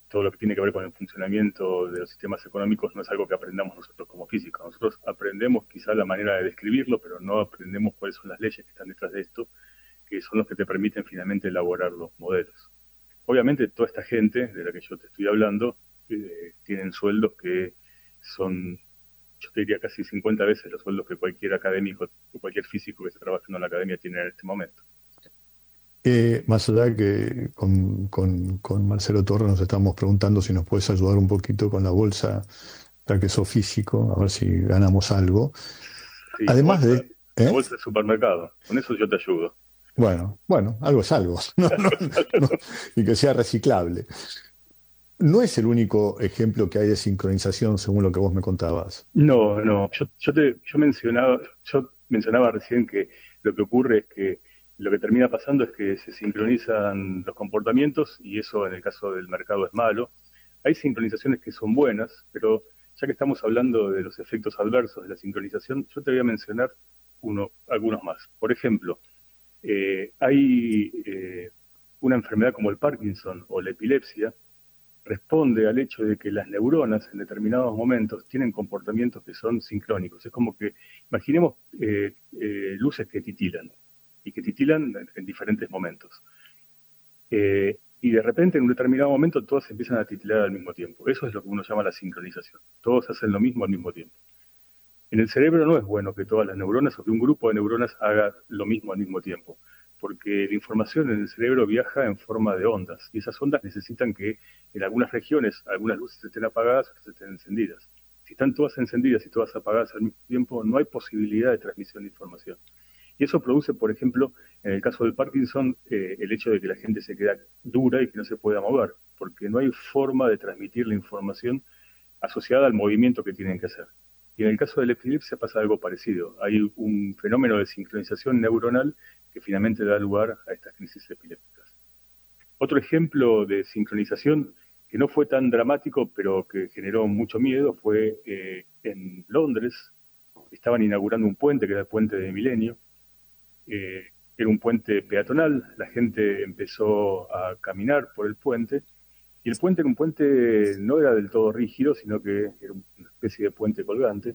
todo lo que tiene que ver con el funcionamiento de los sistemas económicos no es algo que aprendamos nosotros como físicos. Nosotros aprendemos quizá la manera de describirlo, pero no aprendemos cuáles son las leyes que están detrás de esto, que son los que te permiten finalmente elaborar los modelos. Obviamente toda esta gente de la que yo te estoy hablando tienen sueldos que son, yo te diría, casi 50 veces los sueldos que cualquier académico o cualquier físico que esté trabajando en la academia tiene en este momento. Más allá que con Marcelo Torres nos estamos preguntando si nos puedes ayudar un poquito con la bolsa, ya que sos físico, a ver si ganamos algo. Sí, Además de, la ¿eh? bolsa de supermercado, con eso yo te ayudo. Bueno, algo es algo, no, y que sea reciclable. No es el único ejemplo que hay de sincronización según lo que vos me contabas. No, no, yo mencionaba recién que lo que ocurre es que lo que termina pasando es que se sincronizan los comportamientos y eso en el caso del mercado es malo. Hay sincronizaciones que son buenas, pero ya que estamos hablando de los efectos adversos de la sincronización, yo te voy a mencionar algunos más. Por ejemplo, hay una enfermedad como el Parkinson o la epilepsia responde al hecho de que las neuronas en determinados momentos tienen comportamientos que son sincrónicos. Es como que, imaginemos luces que titilan y que titilan en diferentes momentos. Y de repente en un determinado momento todas empiezan a titilar al mismo tiempo. Eso es lo que uno llama la sincronización. Todos hacen lo mismo al mismo tiempo. En el cerebro no es bueno que todas las neuronas o que un grupo de neuronas haga lo mismo al mismo tiempo, porque la información en el cerebro viaja en forma de ondas y esas ondas necesitan que en algunas regiones algunas luces estén apagadas o que estén encendidas. Si están todas encendidas y todas apagadas al mismo tiempo, no hay posibilidad de transmisión de información. Y eso produce, por ejemplo, en el caso del Parkinson, el hecho de que la gente se queda dura y que no se pueda mover, porque no hay forma de transmitir la información asociada al movimiento que tienen que hacer. Y en el caso de la epilepsia pasa algo parecido. Hay un fenómeno de sincronización neuronal que finalmente da lugar a estas crisis epilépticas. Otro ejemplo de sincronización que no fue tan dramático, pero que generó mucho miedo, fue en Londres. Estaban inaugurando un puente, que era el puente de Milenio. Era un puente peatonal, la gente empezó a caminar por el puente y el puente era un puente, no era del todo rígido, sino que era una especie de puente colgante.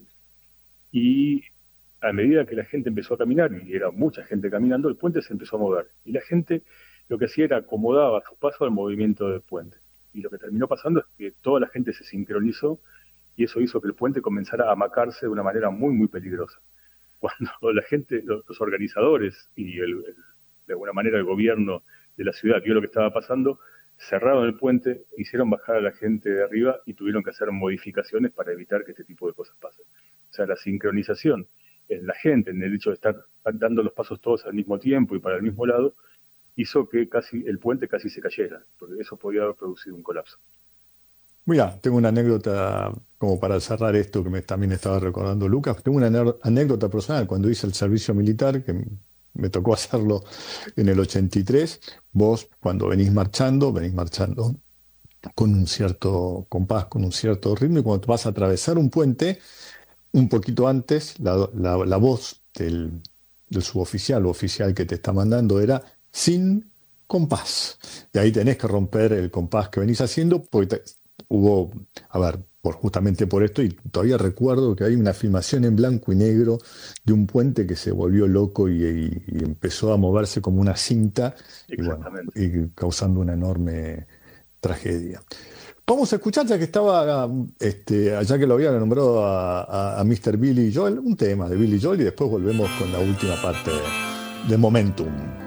Y a medida que la gente empezó a caminar, y era mucha gente caminando, el puente se empezó a mover. Y la gente lo que hacía era acomodaba su paso al movimiento del puente. Y lo que terminó pasando es que toda la gente se sincronizó y eso hizo que el puente comenzara a macarse de una manera muy, muy peligrosa. Cuando la gente, los organizadores y de alguna manera el gobierno de la ciudad vio lo que estaba pasando, cerraron el puente, hicieron bajar a la gente de arriba y tuvieron que hacer modificaciones para evitar que este tipo de cosas pasen. O sea, la sincronización en la gente, en el hecho de estar dando los pasos todos al mismo tiempo y para el mismo lado, hizo que casi el puente casi se cayera, porque eso podía haber producido un colapso. Mira, tengo una anécdota como para cerrar esto que también estaba recordando Lucas. Tengo una anécdota personal cuando hice el servicio militar, que me tocó hacerlo en el 83. Vos, cuando venís marchando con un cierto compás, con un cierto ritmo, y cuando vas a atravesar un puente, un poquito antes, la voz del suboficial o oficial que te está mandando era sin compás. Y ahí tenés que romper el compás que venís haciendo, porque hubo, a ver, justamente por esto, y todavía recuerdo que hay una filmación en blanco y negro de un puente que se volvió loco y empezó a moverse como una cinta, y bueno, Exactamente. y causando una enorme tragedia. Vamos a escuchar, ya que estaba, allá que lo había nombrado a Mr. Billy Joel, un tema de Billy Joel y después volvemos con la última parte de Momentum.